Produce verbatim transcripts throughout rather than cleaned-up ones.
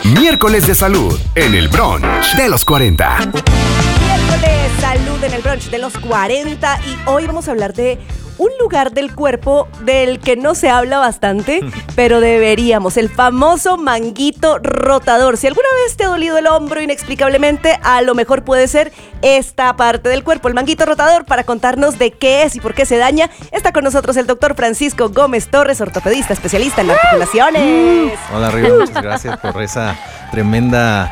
Miércoles de salud en el brunch de los cuarenta. Miércoles salud en el brunch de los cuarenta y hoy vamos a hablar de un lugar del cuerpo del que no se habla bastante, pero deberíamos, el famoso manguito rotador. Si alguna vez te ha dolido el hombro inexplicablemente, a lo mejor puede ser esta parte del cuerpo, el manguito rotador. Para contarnos de qué es y por qué se daña, está con nosotros el doctor Francisco Gómez Torres, ortopedista, especialista en articulaciones. Hola, Rigo, muchas gracias por esa tremenda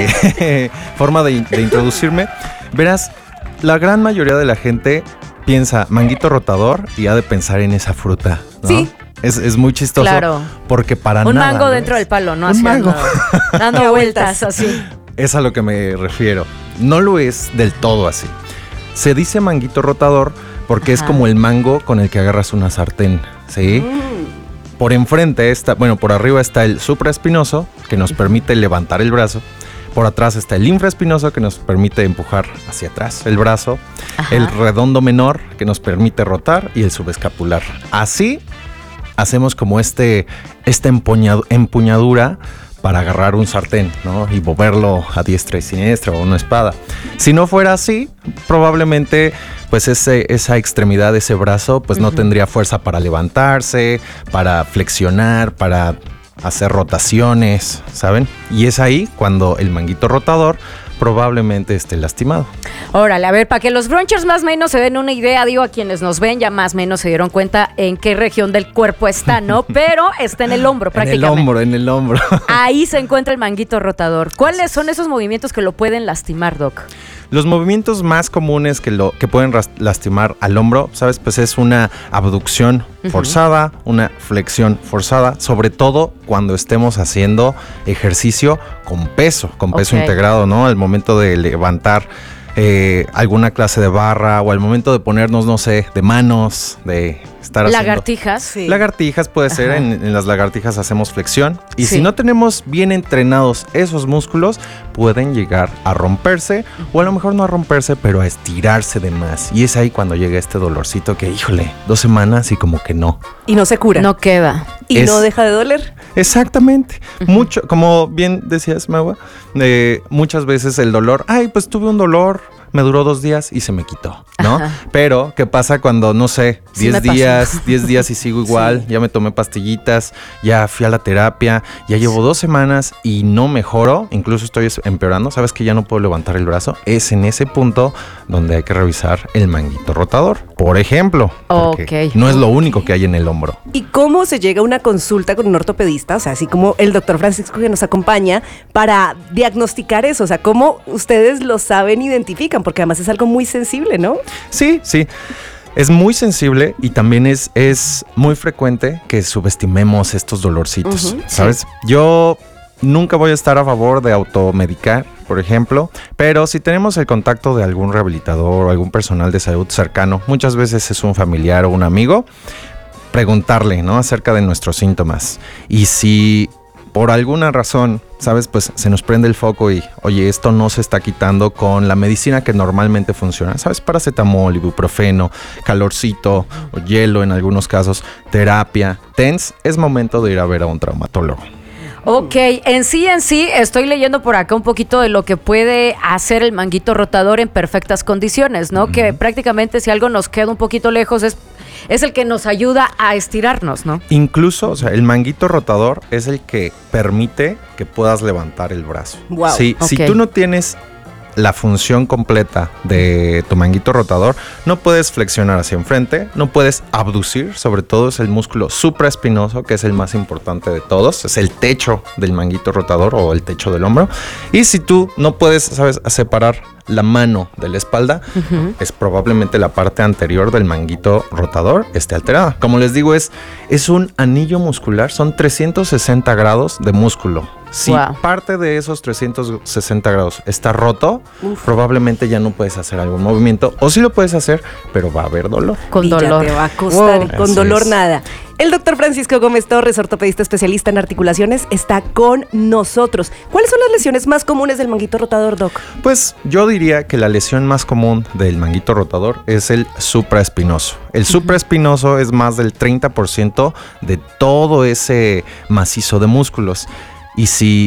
eh, forma de, de introducirme. Verás, la gran mayoría de la gente piensa manguito rotador y ha de pensar en esa fruta, ¿no? Sí. Es, es muy chistoso. Claro. Porque para un nada. Un mango ¿no? dentro del palo, ¿no? Un Así mango. Ando, dando vueltas así. Es a lo que me refiero. No lo es del todo así. Se dice manguito rotador porque Ajá. es como el mango con el que agarras una sartén, ¿sí? Mm. Por enfrente está, bueno, por arriba está el supraespinoso, que nos permite levantar el brazo. Por atrás está el infraespinoso, que nos permite empujar hacia atrás el brazo. Ajá. El redondo menor, que nos permite rotar, y el subescapular. Así hacemos como este, esta empuñad- empuñadura para agarrar un sartén, ¿no? Y moverlo a diestra y siniestra o una espada. Si no fuera así, probablemente pues ese, esa extremidad de ese brazo pues uh-huh. no tendría fuerza para levantarse, para flexionar, para hacer rotaciones, ¿saben? Y es ahí cuando el manguito rotador probablemente esté lastimado. Órale, a ver, para que los brunchers más o menos se den una idea, digo, a quienes nos ven ya más o menos se dieron cuenta en qué región del cuerpo está, ¿no? Pero está en el hombro prácticamente. En el hombro, en el hombro. Ahí se encuentra el manguito rotador. ¿Cuáles son esos movimientos que lo pueden lastimar, Doc? Los movimientos más comunes que, lo, que pueden ras- lastimar al hombro, ¿sabes? Pues es una abducción forzada, uh-huh. una flexión forzada, sobre todo cuando estemos haciendo ejercicio con peso, con peso okay. integrado, ¿no? Al momento de levantar eh, alguna clase de barra o al momento de ponernos, no sé, de manos, de estar haciendo... Lagartijas. Sí. Lagartijas puede Ajá. ser, en, en las lagartijas hacemos flexión. Y sí. si no tenemos bien entrenados esos músculos, pueden llegar a romperse o a lo mejor no a romperse, pero a estirarse de más. Y es ahí cuando llega este dolorcito que, híjole, dos semanas y como que no. Y no se cura. No queda. Y es, no deja de doler. Exactamente. Uh-huh. Mucho, como bien decías, Magua, eh, muchas veces el dolor, ay, pues tuve un dolor, me duró dos días y se me quitó, ¿no? Ajá. Pero, ¿qué pasa cuando, no sé, diez sí días, diez días y sigo igual? Sí. Ya me tomé pastillitas, ya fui a la terapia, ya llevo dos semanas y no mejoro, incluso estoy empeorando, ¿sabes que ya no puedo levantar el brazo? Es en ese punto donde hay que revisar el manguito rotador, por ejemplo. Porque okay. no es lo único que hay en el hombro. ¿Y cómo se llega a una consulta con un ortopedista? O sea, así como el doctor Francisco que nos acompaña para diagnosticar eso, o sea, ¿cómo ustedes lo saben, identifican? Porque además es algo muy sensible, ¿no? Sí, sí. Es muy sensible y también es, es muy frecuente que subestimemos estos dolorcitos, uh-huh, ¿sabes? Sí. Yo nunca voy a estar a favor de automedicar, por ejemplo, pero si tenemos el contacto de algún rehabilitador o algún personal de salud cercano, muchas veces es un familiar o un amigo, preguntarle, ¿no? Acerca de nuestros síntomas. Y si por alguna razón, ¿sabes? Pues se nos prende el foco y, oye, esto no se está quitando con la medicina que normalmente funciona, ¿sabes? Paracetamol, ibuprofeno, calorcito o hielo en algunos casos, terapia, TENS, es momento de ir a ver a un traumatólogo. Ok, en sí, en sí, estoy leyendo por acá un poquito de lo que puede hacer el manguito rotador en perfectas condiciones, ¿no? Uh-huh. Que prácticamente si algo nos queda un poquito lejos es, es el que nos ayuda a estirarnos, ¿no? Incluso, o sea, el manguito rotador es el que permite que puedas levantar el brazo. Wow. Si, okay. si tú no tienes la función completa de tu manguito rotador, no puedes flexionar hacia enfrente, no puedes abducir, sobre todo es el músculo supraespinoso, que es el más importante de todos, es el techo del manguito rotador o el techo del hombro. Y si tú no puedes, sabes, separar la mano de la espalda, uh-huh. es probablemente la parte anterior del manguito rotador esté alterada. Como les digo, es, es un anillo muscular, son trescientos sesenta grados de músculo. Si wow. parte de esos trescientos sesenta grados está roto, Uf. probablemente ya no puedes hacer algún movimiento, o sí lo puedes hacer, pero va a haber dolor. Con y dolor. Ya te va a costar, wow. con Así dolor es. Nada. El doctor Francisco Gómez Torres, ortopedista especialista en articulaciones, está con nosotros. ¿Cuáles son las lesiones más comunes del manguito rotador, Doc? Pues yo diría que la lesión más común del manguito rotador es el supraespinoso. El supraespinoso uh-huh. es más del treinta por ciento de todo ese macizo de músculos. Y si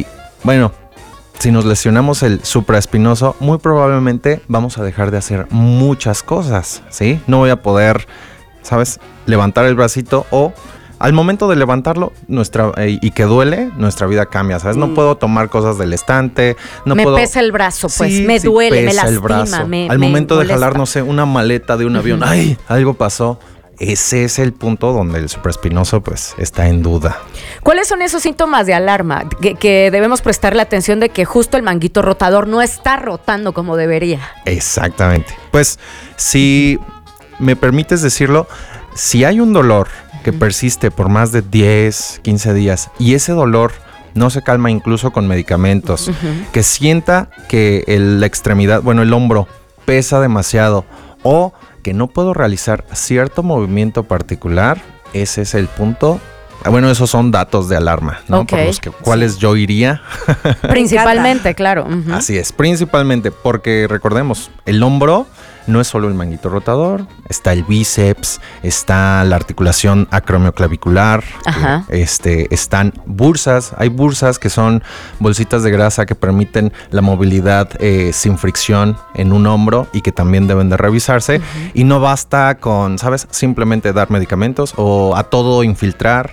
Bueno, si nos lesionamos el supraespinoso, muy probablemente vamos a dejar de hacer muchas cosas, ¿sí? No voy a poder, ¿sabes?, levantar el bracito o al momento de levantarlo nuestra eh, y que duele, nuestra vida cambia, ¿sabes? No mm. puedo tomar cosas del estante, no me puedo... pesa el brazo, pues, sí, me sí duele, me pesa lastima, el brazo. me Al me momento molesta. de jalar, no sé, una maleta de un avión, uh-huh. ¡ay! Algo pasó. Ese es el punto donde el supraespinoso pues está en duda. ¿Cuáles son esos síntomas de alarma que, que debemos prestarle atención de que justo el manguito rotador no está rotando como debería? Exactamente. Pues si me permites decirlo, si hay un dolor que uh-huh. persiste por más de diez, quince días y ese dolor no se calma incluso con medicamentos, uh-huh. que sienta que el, la extremidad, bueno, el hombro pesa demasiado o que no puedo realizar cierto movimiento particular, ese es el punto. Bueno, esos son datos de alarma, ¿no? Okay. Por los que, cuales sí. yo iría. Principalmente, claro. Uh-huh. Así es, principalmente porque recordemos, el hombro no es solo el manguito rotador, está el bíceps, está la articulación acromioclavicular, Ajá. este, están bursas, hay bursas que son bolsitas de grasa que permiten la movilidad eh, sin fricción en un hombro y que también deben de revisarse. Uh-huh. Y no basta con, ¿sabes?, simplemente dar medicamentos o a todo infiltrar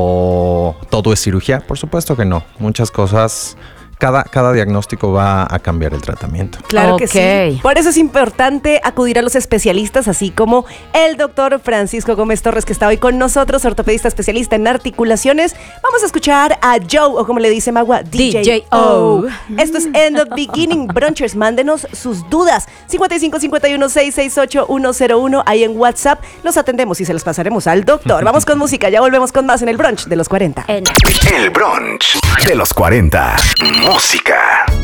o todo es cirugía. Por supuesto que no, muchas cosas... Cada, cada diagnóstico va a cambiar el tratamiento. Claro okay. que sí. Por eso es importante acudir a los especialistas, así como el doctor Francisco Gómez Torres, que está hoy con nosotros, ortopedista especialista en articulaciones. Vamos a escuchar a Joe, o como le dice Magua, D J O. Esto es End of Beginning. Brunchers, mándenos sus dudas. cincuenta y cinco cincuenta y uno seiscientos sesenta y ocho ciento uno. Ahí en WhatsApp los atendemos y se los pasaremos al doctor. Vamos con música, ya volvemos con más en el brunch de los cuarenta. El brunch de los cuarenta. Música.